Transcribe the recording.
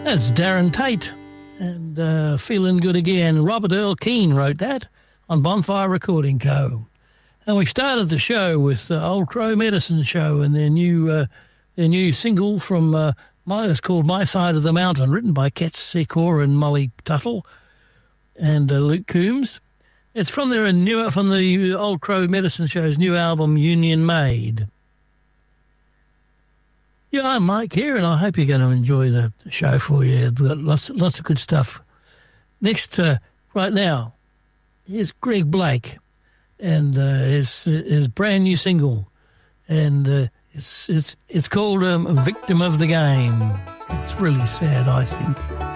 That's Darren Tate and Feeling Good Again. Robert Earl Keane wrote that on Bonfire Recording Co. And we started the show with Old Crow Medicine Show and their new single from it's called My Side of the Mountain, written by Kat Secor and Molly Tuttle and Luke Coombs. It's from the Old Crow Medicine Show's new album, Union Made. Yeah, I'm Mike here, and I hope you're going to enjoy the show for you. We've got lots of good stuff. Next, right now, here's Greg Blake and his brand new single, and it's called "Victim of the Game." It's really sad, I think.